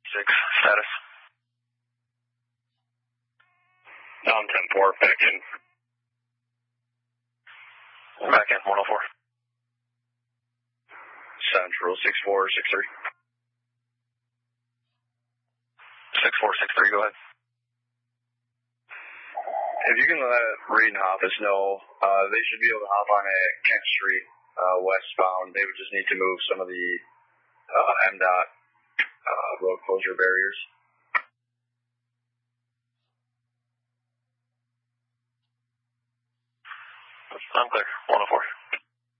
status. Down 10-4, back in. Back in, 104. Central 6463. 6463, go ahead. If you can let Reed and Hoppus know, they should be able to hop on at Kent Street westbound. They would just need to move some of the MDOT road closure barriers. I'm clear, 104.